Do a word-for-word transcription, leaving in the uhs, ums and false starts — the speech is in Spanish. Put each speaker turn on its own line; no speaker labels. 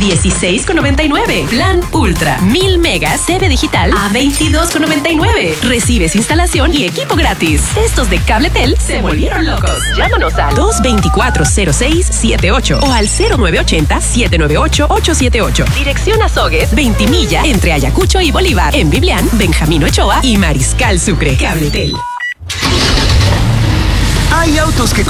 dieciséis con noventa y nueve. Plan Ultra, mil megas T V digital a veintidós con noventa y nueve. Recibes instalación y equipo gratis. Estos de Cabletel se volvieron locos. Llámanos al dos veinticuatro cero seis siete ocho o al cero nueve ochenta siete nueve ocho ocho siete ocho. Dirección Azogues, Ventimilla, entre Ayacucho y Bolívar. En Biblián, Benjamín Ochoa y Mariscal Sucre. Cabletel.
Hay autos que